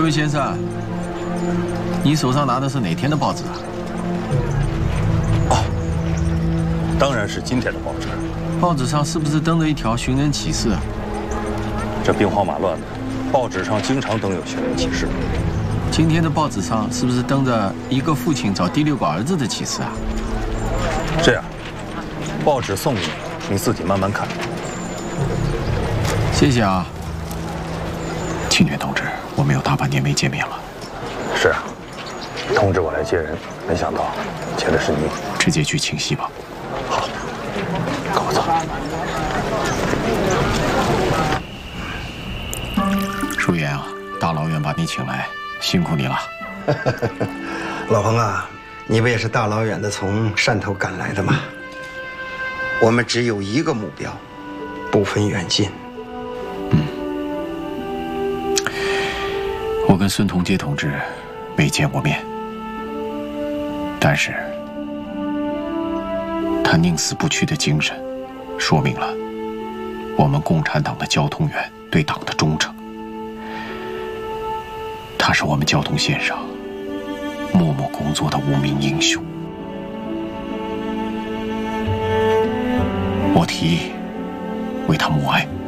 位先生，你手上拿的是哪天的报纸啊？ 哦，当然是今天的报纸。 报纸上是不是登着一条寻人启事啊？ 这兵荒马乱的，报纸上经常登有寻人启事。 今天的报纸上是不是登着一个父亲找第6个儿子的启事啊？ 这样，报纸送给你，你自己慢慢看。 谢谢啊。 清源同志，我们有大半年没见面了。 是啊，通知我来接人，没想到接的是你。 直接去清溪吧。 好，跟我走。 舒言啊，大老远把你请来，辛苦你了。 老彭啊，你不也是大老远的从汕头赶来的吗？我们只有一个目标，不分远近。 我跟孙同阶同志没见过面，但是他宁死不屈的精神，说明了我们共产党的交通员对党的忠诚。他是我们交通线上默默工作的无名英雄。我提议为他默哀。